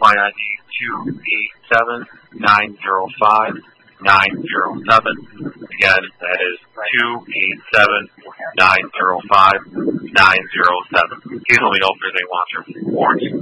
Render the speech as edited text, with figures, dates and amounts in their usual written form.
client ID 287-905-907. Again, that is 287-905-907. Please let me know if there's any loss or warranty.